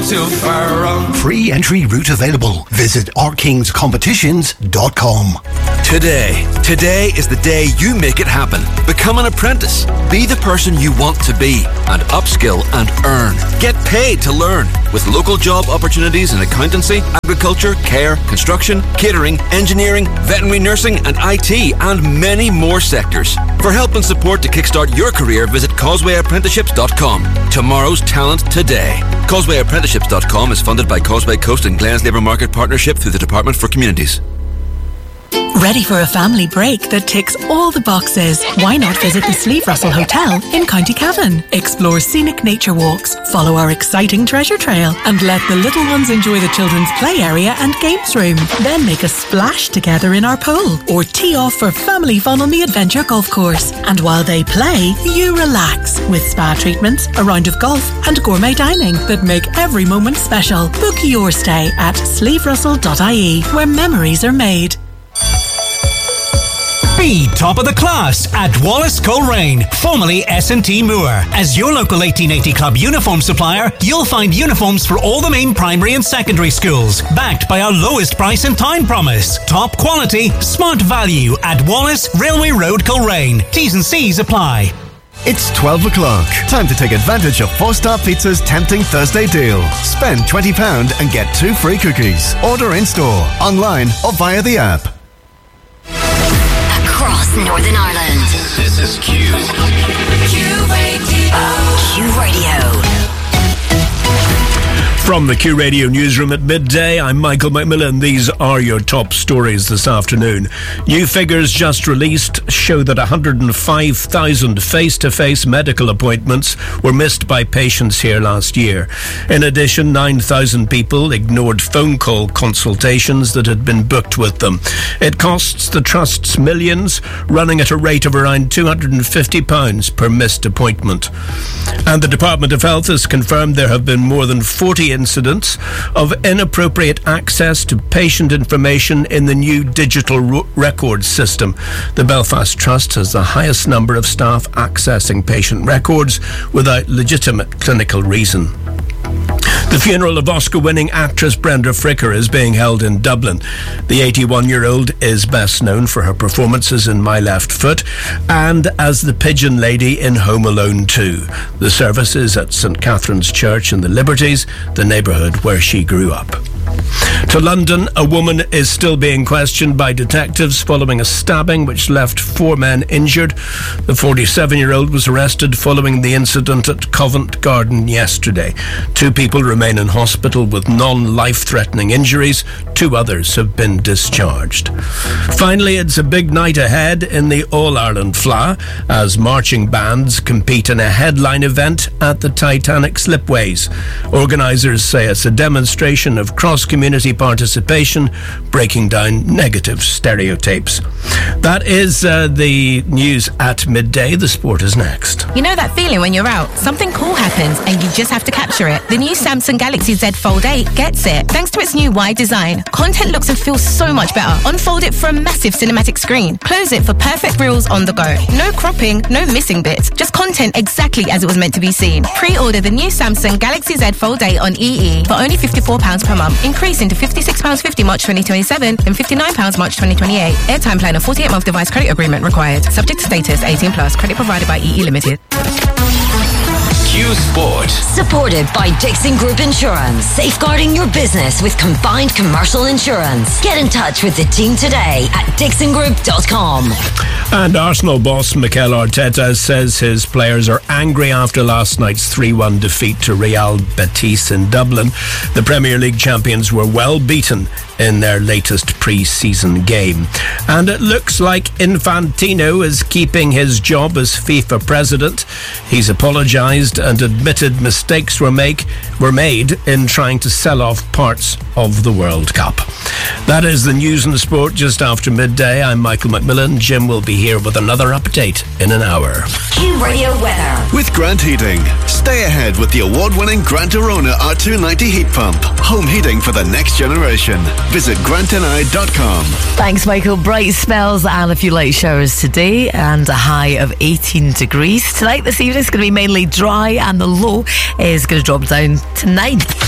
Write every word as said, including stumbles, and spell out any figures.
too far wrong. Free entry route available. Visit r kings competitions dot com. Today. Today is the day you make it happen. Become an apprentice. Be the person you want to be and upskill and earn. Get paid to learn with local job opportunities in accountancy, agriculture, care, construction, catering, engineering, veterinary nursing and I T and many more sectors. For help and support to kickstart your career, visit causeway apprenticeships dot com. Tomorrow's talent today. causeway apprenticeships dot com is funded by Causeway Coast and Glens Labour Market Partnership through the Department for Communities. Ready for a family break that ticks all the boxes? Why not visit the Sleeve Russell Hotel in County Cavan? Explore scenic nature walks, follow our exciting treasure trail, and let the little ones enjoy the children's play area and games room. Then make a splash together in our pool, or tee off for family fun on the Adventure Golf Course. And while they play, you relax with spa treatments, a round of golf, and gourmet dining that make every moment special. Book your stay at sleeve russell dot I E, where memories are made. Be top of the class at Wallace Coleraine, formerly S and T Moore. As your local eighteen eighty Club uniform supplier, you'll find uniforms for all the main primary and secondary schools, backed by our lowest price and time promise. Top quality, smart value at Wallace Railway Road, Coleraine. T's and C's apply. It's twelve o'clock. Time to take advantage of Four Star Pizza's tempting Thursday deal. Spend twenty pounds and get two free cookies. Order in-store, online or via the app. Across Northern Ireland. This is Q. Q Radio. Q Radio. From the Q Radio newsroom at midday, I'm Michael McMillan. These are your top stories this afternoon. New figures just released show that one hundred five thousand face-to-face medical appointments were missed by patients here last year. In addition, nine thousand people ignored phone call consultations that had been booked with them. It costs the Trust's millions, running at a rate of around two hundred fifty pounds per missed appointment. And the Department of Health has confirmed there have been more than forty incidents of inappropriate access to patient information in the new digital ro- records system. The Belfast Trust has the highest number of staff accessing patient records without legitimate clinical reason. The funeral of Oscar-winning actress Brenda Fricker is being held in Dublin. The eighty-one-year-old is best known for her performances in My Left Foot and as the Pigeon Lady in Home Alone two. The service is at St Catherine's Church in the Liberties, the neighbourhood where she grew up. To London, a woman is still being questioned by detectives following a stabbing which left four men injured. The forty-seven-year-old was arrested following the incident at Covent Garden yesterday. Two people remain in hospital with non-life-threatening injuries. Two others have been discharged. Finally, it's a big night ahead in the All-Ireland F L A as marching bands compete in a headline event at the Titanic Slipways. Organisers say it's a demonstration of cross-community participation, breaking down negative stereotypes. That is uh, the news at midday. The sport is next. You know that feeling when you're out, something cool happens and you just have to capture it. The new Samsung Galaxy Z Fold eight gets it. Thanks to its new wide design, content looks and feels so much better. Unfold it for a massive cinematic screen. Close it for perfect reels on the go. No cropping, no missing bits. Just content exactly as it was meant to be seen. Pre-order the new Samsung Galaxy Z Fold eight on E E for only fifty-four pounds per month, increasing to fifty-six pounds fifty March twenty twenty-seven and fifty-nine pounds March twenty twenty-eight. Airtime plan of forty-eight month device credit agreement required. Subject to status, eighteen plus. Credit provided by E E Limited. Q Sport. Supported by Dixon Group Insurance. Safeguarding your business with combined commercial insurance. Get in touch with the team today at dixon group dot com. And Arsenal boss Mikel Arteta says his players are angry after last night's three one defeat to Real Betis in Dublin. The Premier League champions were well beaten in their latest pre-season game. And it looks like Infantino is keeping his job as FIFA president. He's apologised and admitted mistakes were make were made in trying to sell off parts of the World Cup. That is the news and sport just after midday. I'm Michael McMillan. Jim will be here with another update in an hour. Q Radio weather. With Grant Heating. Stay ahead with the award-winning Grant Arona R two ninety heat pump. Home heating for the next generation. Visit grant n i dot com. Thanks, Michael. Bright spells and a few light showers today and a high of eighteen degrees. Tonight, this evening, it's going to be mainly dry and the low is going to drop down to nine.